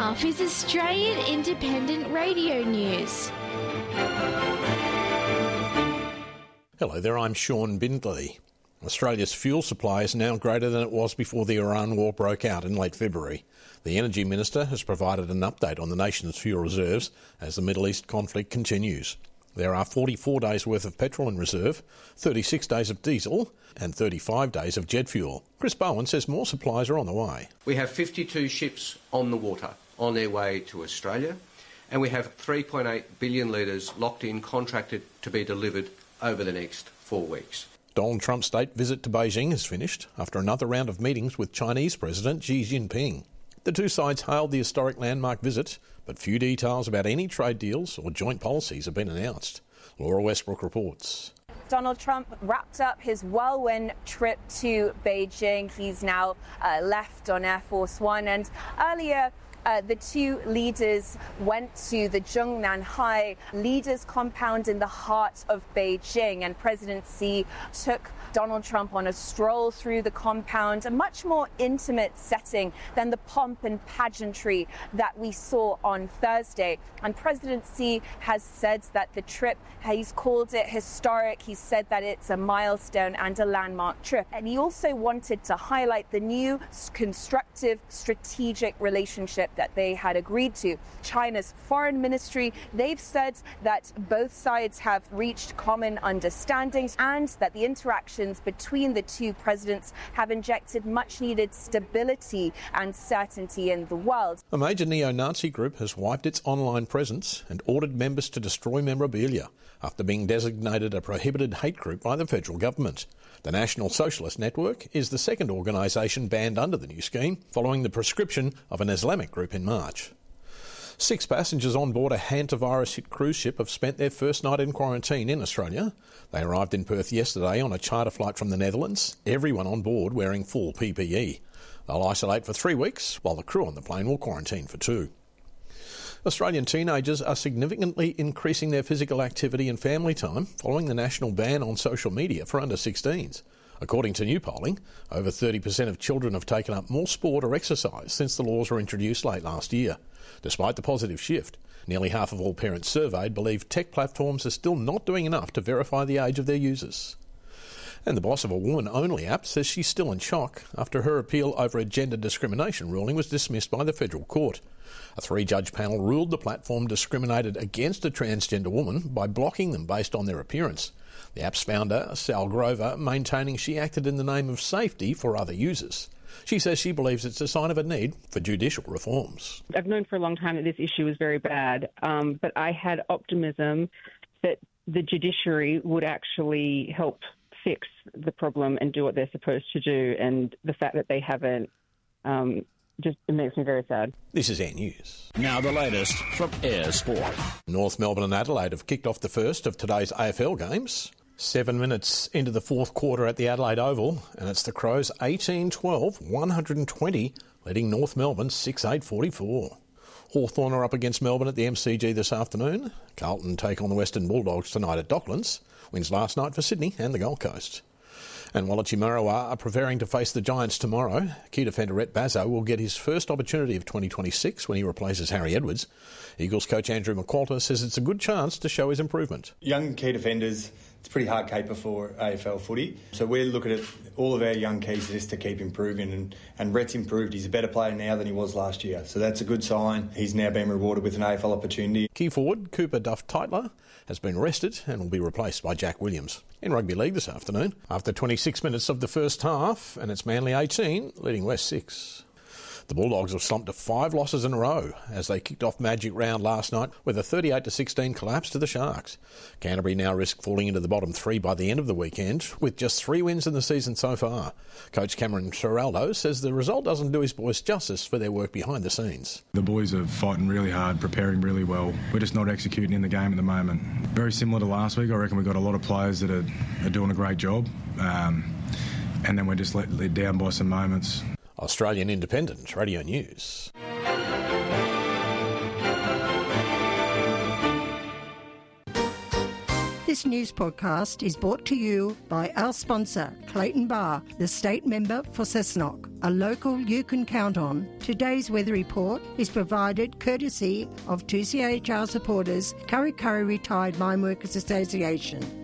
half is Australian Independent Radio News. Hello there, I'm Sean Bindley. Australia's fuel supply is now greater than it was before the Iran war broke out in late February. The Energy Minister has provided an update on the nation's fuel reserves as the Middle East conflict continues. There are 44 days worth of petrol in reserve, 36 days of diesel and 35 days of jet fuel. Chris Bowen says more supplies are on the way. We have 52 ships on the water on their way to Australia, and we have 3.8 billion litres locked in, contracted to be delivered over the next 4 weeks. Donald Trump's state visit to Beijing is finished after another round of meetings with Chinese President Xi Jinping. The two sides hailed the historic landmark visit, but few details about any trade deals or joint policies have been announced. Laura Westbrook reports. Donald Trump wrapped up his whirlwind trip to Beijing. He's now left on Air Force One, and earlier the two leaders went to the Zhongnanhai Leaders Compound in the heart of Beijing, and President Xi took Donald Trump on a stroll through the compound, a much more intimate setting than the pomp and pageantry that we saw on Thursday. And President Xi has said that the trip, he's called it historic. He said that it's a milestone and a landmark trip. And he also wanted to highlight the new constructive strategic relationship that they had agreed to. China's foreign ministry, they've said that both sides have reached common understandings and that the interactions between the two presidents have injected much needed stability and certainty in the world. A major neo-Nazi group has wiped its online presence and ordered members to destroy memorabilia after being designated a prohibited hate group by the federal government. The National Socialist Network is the second organisation banned under the new scheme, following the proscription of an Islamic group in March. 6 passengers on board a hantavirus-hit cruise ship have spent their first night in quarantine in Australia. They arrived in Perth yesterday on a charter flight from the Netherlands, everyone on board wearing full PPE. They'll isolate for 3 weeks, while the crew on the plane will quarantine for 2. Australian teenagers are significantly increasing their physical activity and family time following the national ban on social media for under-16s. According to new polling, over 30% of children have taken up more sport or exercise since the laws were introduced late last year. Despite the positive shift, nearly half of all parents surveyed believe tech platforms are still not doing enough to verify the age of their users. And the boss of a woman-only app says she's still in shock after her appeal over a gender discrimination ruling was dismissed by the federal court. A 3-judge panel ruled the platform discriminated against a transgender woman by blocking them based on their appearance. The app's founder, Sal Grover, maintaining she acted in the name of safety for other users. She says she believes it's a sign of a need for judicial reforms. I've known for a long time that this issue is very bad, but I had optimism that the judiciary would actually help fix the problem and do what they're supposed to do, and the fact that they haven't just it makes me very sad. This is Air News. Now the latest from Air Sport. North Melbourne and Adelaide have kicked off the first of today's AFL games. 7 minutes into the fourth quarter at the Adelaide Oval, and it's the Crows 18-12, 120, leading North Melbourne 6-8-44. Hawthorn are up against Melbourne at the MCG this afternoon. Carlton take on the Western Bulldogs tonight at Docklands. Wins last night for Sydney and the Gold Coast. And Wallachi Marawa are preparing to face the Giants tomorrow. Key defender Rhett Bazzo will get his first opportunity of 2026 when he replaces Harry Edwards. Eagles coach Andrew McQualter says it's a good chance to show his improvement. Young key defenders, it's a pretty hard caper for AFL footy. So we're looking at all of our young keys just to keep improving, and Rhett's improved. He's a better player now than he was last year. So that's a good sign. He's now been rewarded with an AFL opportunity. Key forward Cooper Duff-Tytler has been rested and will be replaced by Jack Williams. In rugby league this afternoon, after 26 minutes of the first half, and it's Manly 18, leading West 6. The Bulldogs have slumped to 5 losses in a row as they kicked off Magic Round last night with a 38-16 collapse to the Sharks. Canterbury now risk falling into the bottom 3 by the end of the weekend, with just 3 wins in the season so far. Coach Cameron Ciraldo says the result doesn't do his boys justice for their work behind the scenes. The boys are fighting really hard, preparing really well. We're just not executing in the game at the moment. Very similar to last week. I reckon we've got a lot of players that are doing a great job, and then we're just let down by some moments. Australian Independent Radio News. This news podcast is brought to you by our sponsor, Clayton Bar, the state member for Cessnock. a local you can count on. Today's weather report is provided courtesy of 2CHR supporters, Kurri Kurri Retired Mine Workers Association.